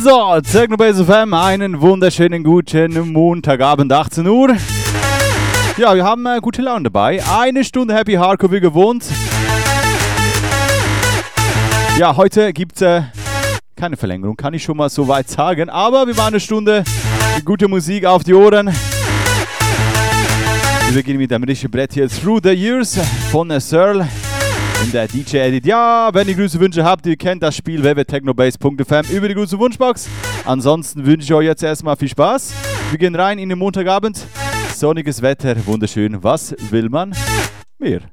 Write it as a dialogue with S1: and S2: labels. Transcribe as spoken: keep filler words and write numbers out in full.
S1: So, Technobase F M, einen wunderschönen guten Montagabend, achtzehn Uhr. Ja, wir haben äh, gute Laune dabei. Eine Stunde Happy Hardcore wie gewohnt. Ja, heute gibt es äh, keine Verlängerung, kann ich schon mal so weit sagen. Aber wir waren eine Stunde gute Musik auf die Ohren. Wir beginnen mit dem richtigen Brett hier. Through the Years von äh, Searle in der D J-Edit. Ja, wenn ihr Grüße Wünsche habt, ihr kennt das Spiel w w w punkt technobase punkt f m über die Grüße Wunschbox. Ansonsten wünsche ich euch jetzt erstmal viel Spaß. Wir gehen rein in den Montagabend. Sonniges Wetter, wunderschön. Was will man mehr?